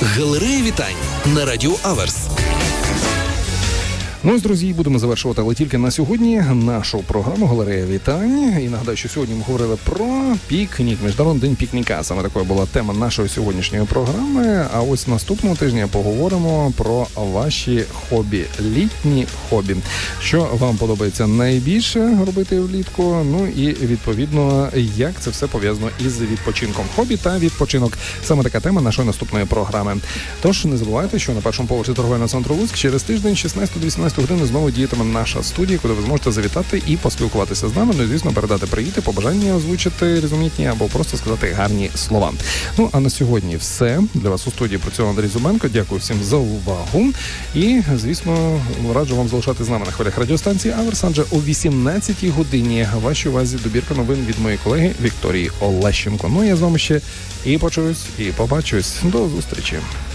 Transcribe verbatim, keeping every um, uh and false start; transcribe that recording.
Галерея вітань на Радіо Аверс. Ну ось, друзі, будемо завершувати, але тільки на сьогодні нашу програму «Галерея вітань». І нагадаю, що сьогодні ми говорили про пікнік, Міжнародний день пікніка. Саме такою була тема нашої сьогоднішньої програми. А ось наступного тижня поговоримо про ваші хобі, літні хобі. Що вам подобається найбільше робити влітку, ну і, відповідно, як це все пов'язано із відпочинком. Хобі та відпочинок. Саме така тема нашої наступної програми. Тож, не забувайте, що на першому поверсі торговельного центру Луцьк через тиждень шістнадцята-вісімнадцята години знову діятиме наша студія, куди ви зможете завітати і поспілкуватися з нами. Ну і, звісно, передати привіти, побажання озвучити різноманітні або просто сказати гарні слова. Ну, а на сьогодні все. Для вас у студії працював Андрій Зубенко. Дякую всім за увагу. І, звісно, раджу вам залишати з нами на хвилях радіостанції Аверс, адже о вісімнадцятій годині вашій увазі добірка новин від моєї колеги Вікторії Олещенко. Ну, я з вами ще і почуюсь, і побачусь. До зустрічі.